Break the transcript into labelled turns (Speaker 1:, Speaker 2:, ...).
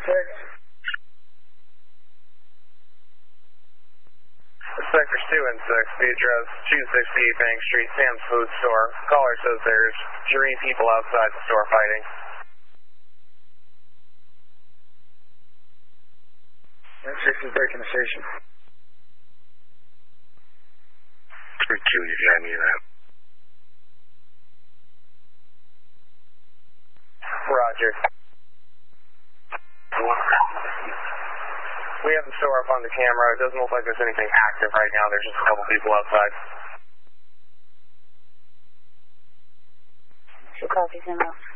Speaker 1: Sectors 2 and 6, the address 268 Bank Street, Sam's Food Store. Caller says there's 3 people outside the store fighting.
Speaker 2: 6 is breaking the station.
Speaker 3: 3-2, you got any of that?
Speaker 1: Roger. We have the store up on the camera. It doesn't look like there's anything active right now. There's just a couple people outside.
Speaker 4: Copy, Sam.